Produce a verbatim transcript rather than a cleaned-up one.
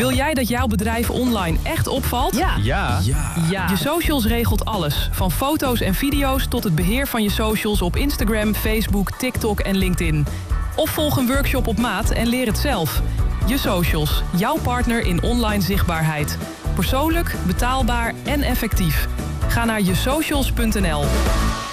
Wil jij dat jouw bedrijf online echt opvalt? Ja. Ja. Ja. Ja. Je Socials regelt alles. Van foto's en video's tot het beheer van je socials op Instagram, Facebook, TikTok en LinkedIn. Of volg een workshop op maat en leer het zelf. Je Socials, jouw partner in online zichtbaarheid. Persoonlijk, betaalbaar en effectief. Ga naar je socials punt n l.